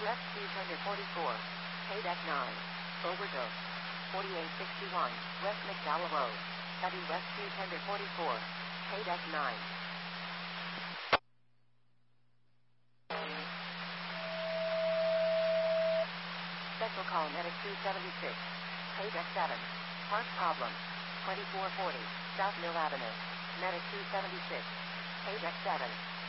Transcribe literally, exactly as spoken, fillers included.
Ref two forty-four. Paydeck nine. Overdose. forty-eight sixty-one. West McDowell Road. Heavy West two forty-four. Paydeck nine. Special call Medic two seventy-six. Paydeck seven. Park problem. twenty-four forty. South Mill Avenue. Medic two seventy-six. Paydeck seven.